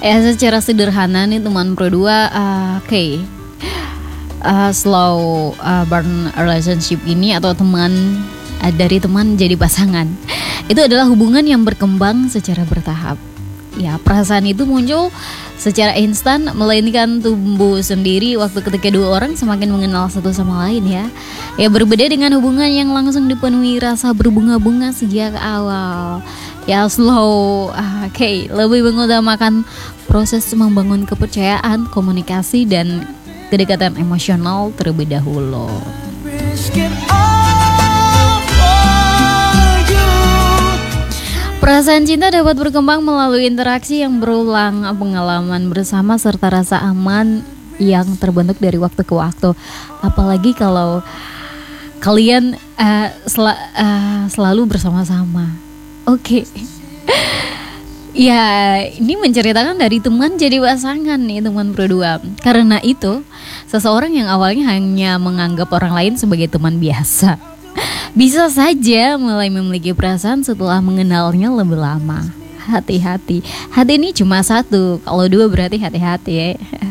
Ya secara sederhana nih teman pro 2, oke. Slow burn relationship ini atau dari teman jadi pasangan, itu adalah hubungan yang berkembang secara bertahap. Ya, perasaan itu muncul secara instan, melainkan tumbuh sendiri waktu ketika dua orang semakin mengenal satu sama lain ya. Ya berbeda dengan hubungan yang langsung dipenuhi rasa berbunga-bunga sejak awal. Ya slow, lebih mengutamakan proses membangun kepercayaan, komunikasi dan kedekatan emosional terlebih dahulu. Perasaan cinta dapat berkembang melalui interaksi yang berulang, pengalaman bersama serta rasa aman yang terbentuk dari waktu ke waktu. Apalagi kalau kalian selalu bersama-sama. Oke. Ya, ini menceritakan dari teman jadi pasangan nih, teman pro 2. Karena itu, seseorang yang awalnya hanya menganggap orang lain sebagai teman biasa, bisa saja mulai memiliki perasaan setelah mengenalnya lebih lama. Hati-hati. Hati ini cuma satu, kalau dua berarti hati-hati ya.